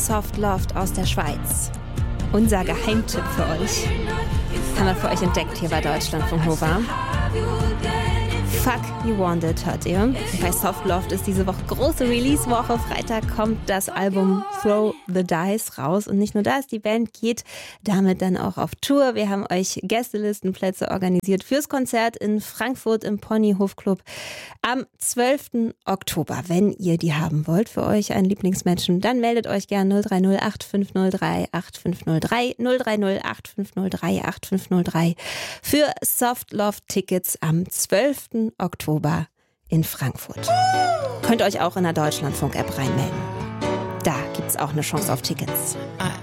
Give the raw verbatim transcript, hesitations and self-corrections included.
Soft Loft aus der Schweiz. Unser Geheimtipp für euch. Haben wir für euch entdeckt hier bei Deutschlandfunk Nova. Fuck You Want It hört ihr. Bei Soft Loft ist diese Woche große Release-Woche. Freitag kommt das Album Throw the Dice raus. Und nicht nur das, die Band geht damit dann auch auf Tour. Wir haben euch Gästelistenplätze organisiert fürs Konzert in Frankfurt im Ponyhof Club am zwölften Oktober. Wenn ihr die haben wollt für euch, einen Lieblingsmenschen, dann meldet euch gerne null drei null acht fünf null drei acht fünf null drei null drei null acht fünf null drei acht fünf null drei für Soft Loft Tickets am zwölften Oktober in Frankfurt. Könnt ihr euch auch in der Deutschlandfunk-App reinmelden. Da gibt's auch eine Chance auf Tickets.